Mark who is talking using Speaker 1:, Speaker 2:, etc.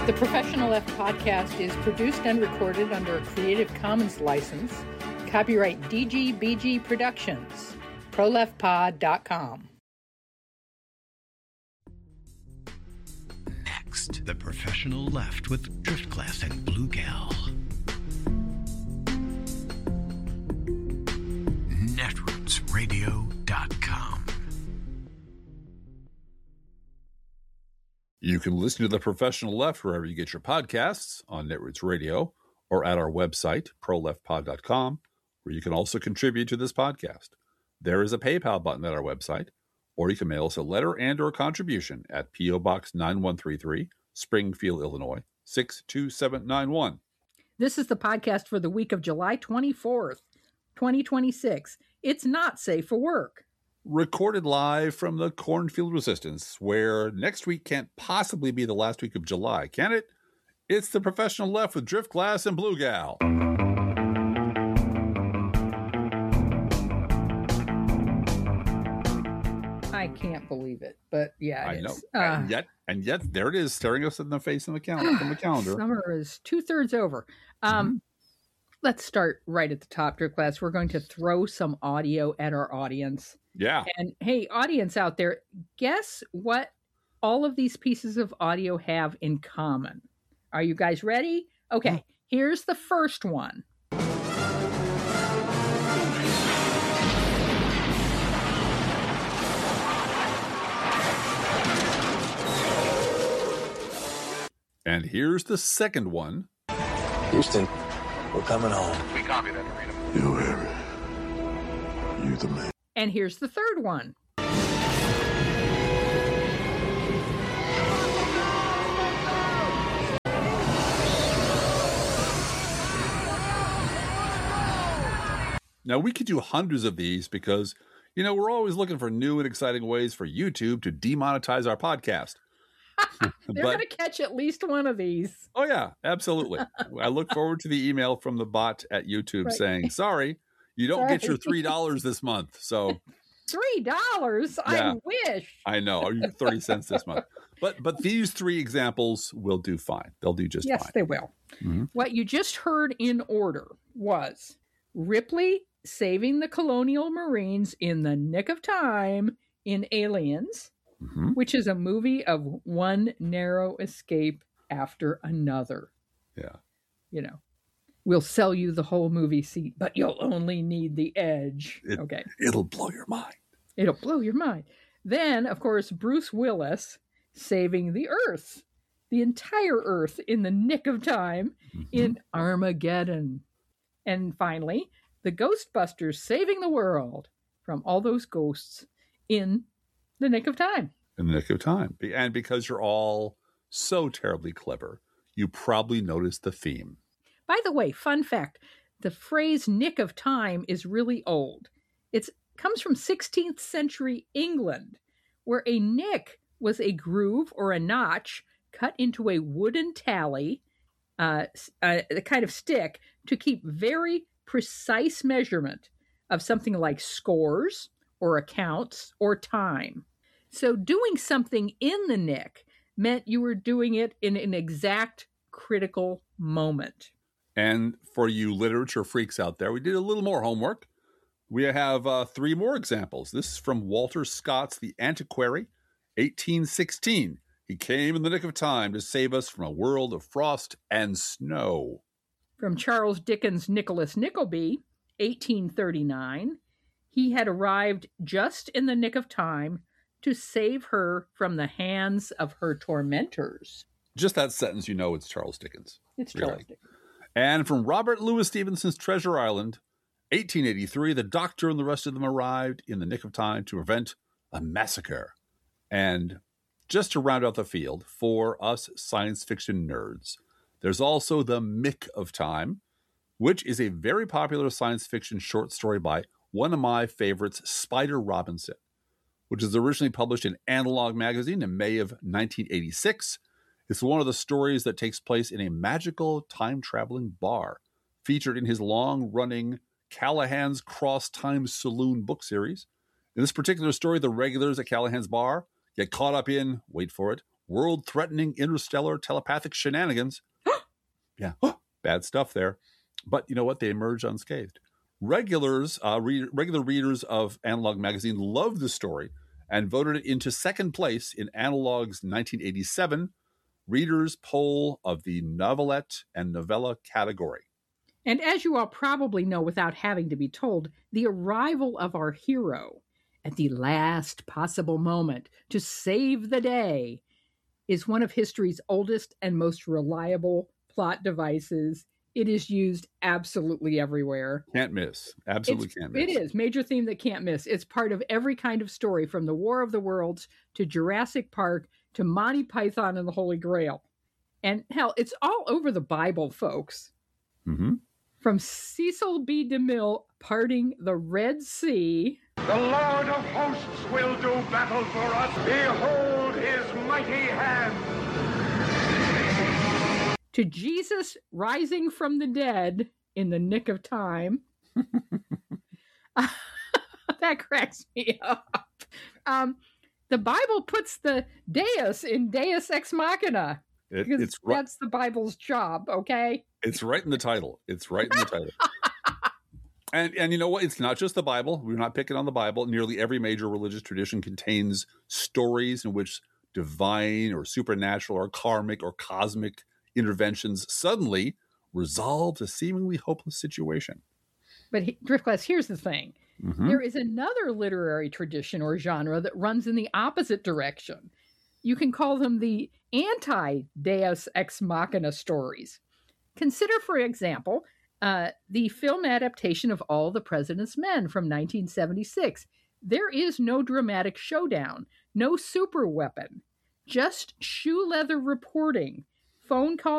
Speaker 1: The Professional Left podcast is produced and recorded under a Creative Commons license. Copyright DGBG Productions. ProLeftPod.com.
Speaker 2: Next, The Professional Left with Driftglass and Blue Gal. Netrootsradio.com.
Speaker 3: You can listen to The Professional Left wherever you get your podcasts, on Netroots Radio, or at our website, proleftpod.com, where you can also contribute to this podcast. There is a PayPal button at our website, or you can mail us a letter and or contribution at P.O. Box 9133, Springfield, Illinois, 62791.
Speaker 1: This is the podcast for the week of July 24th, 2026. It's not safe for work.
Speaker 3: Recorded live from the Cornfield Resistance, where next week can't possibly be the last week of July, can it? It's The Professional Left with Driftglass and Blue Gal.
Speaker 1: I can't believe it, but yeah,
Speaker 3: I know. And yet, there it is, staring us in the face from the calendar.
Speaker 1: Summer is 2/3 over. Let's start right at the top, Driftglass. We're going to throw some audio at our audience.
Speaker 3: Yeah.
Speaker 1: And hey, audience out there, guess what all of these pieces of audio have in common? Are you guys ready? Okay, here's the first one.
Speaker 3: And here's the second one.
Speaker 4: Houston, we're coming home.
Speaker 5: We copy that, Marina.
Speaker 4: You, Harry. You the man.
Speaker 1: And here's the third one.
Speaker 3: Now, we could do hundreds of these because, we're always looking for new and exciting ways for YouTube to demonetize our podcast.
Speaker 1: They're going to catch at least one of these.
Speaker 3: Oh, yeah, absolutely. I look forward to the email from the bot at YouTube saying, sorry, you don't get your $3 this month. So
Speaker 1: $3? I wish.
Speaker 3: I know. You 30 cents this month. But these three examples will do fine. They'll do just fine.
Speaker 1: Yes, they will. Mm-hmm. What you just heard in order was Ripley saving the Colonial Marines in the nick of time in Aliens, which is a movie of one narrow escape after another.
Speaker 3: Yeah.
Speaker 1: We'll sell you the whole movie seat, but you'll only need the edge. Okay.
Speaker 3: It'll blow your mind.
Speaker 1: It'll blow your mind. Then, of course, Bruce Willis saving the Earth, the entire Earth in the nick of time in Armageddon. And finally, the Ghostbusters saving the world from all those ghosts in the nick of time.
Speaker 3: In the nick of time. And because you're all so terribly clever, you probably noticed the theme.
Speaker 1: By the way, fun fact, the phrase nick of time is really old. It comes from 16th century England, where a nick was a groove or a notch cut into a wooden tally, a kind of stick, to keep very precise measurement of something like scores or accounts or time. So doing something in the nick meant you were doing it in an exact critical moment.
Speaker 3: And for you literature freaks out there, we did a little more homework. We have three more examples. This is from Walter Scott's The Antiquary, 1816. He came in the nick of time to save us from a world of frost and snow.
Speaker 1: From Charles Dickens' Nicholas Nickleby, 1839. He had arrived just in the nick of time to save her from the hands of her tormentors.
Speaker 3: Just that sentence, it's Charles Dickens.
Speaker 1: It's Charles Dickens.
Speaker 3: And from Robert Louis Stevenson's Treasure Island, 1883, the doctor and the rest of them arrived in the nick of time to prevent a massacre. And just to round out the field, for us science fiction nerds, there's also The Mick of Time, which is a very popular science fiction short story by one of my favorites, Spider Robinson, which is originally published in Analog magazine in May of 1986. It's one of the stories that takes place in a magical time-traveling bar, featured in his long-running Callahan's Cross Time Saloon book series. In this particular story, the regulars at Callahan's bar get caught up in, wait for it, world-threatening interstellar telepathic shenanigans. Yeah, bad stuff there. But you know what? They emerged unscathed. Regular readers of Analog magazine loved the story and voted it into second place in Analog's 1987 Readers' Poll of the Novelette and Novella category.
Speaker 1: And as you all probably know without having to be told, the arrival of our hero at the last possible moment to save the day is one of history's oldest and most reliable plot devices. It is used absolutely everywhere.
Speaker 3: Can't miss. Absolutely can't miss.
Speaker 1: It is. Major theme that can't miss. It's part of every kind of story, from the War of the Worlds to Jurassic Park to Monty Python and the Holy Grail. And hell, it's all over the Bible, folks.
Speaker 3: Mm-hmm.
Speaker 1: From Cecil B. DeMille parting the Red Sea.
Speaker 5: The Lord of hosts will do battle for us. Behold his mighty hand.
Speaker 1: To Jesus rising from the dead in the nick of time. That cracks me up. The Bible puts the Deus in Deus Ex Machina. It's right. That's the Bible's job, okay?
Speaker 3: It's right in the title. It's right in the title. And you know what? It's not just the Bible. We're not picking on the Bible. Nearly every major religious tradition contains stories in which divine or supernatural or karmic or cosmic interventions suddenly resolve a seemingly hopeless situation.
Speaker 1: But Driftglass, here's the thing.
Speaker 3: Mm-hmm.
Speaker 1: There is another literary tradition or genre that runs in the opposite direction. You can call them the anti-Deus Ex Machina stories. Consider, for example, the film adaptation of All the President's Men from 1976. There is no dramatic showdown, no super weapon, just shoe leather reporting, phone calls,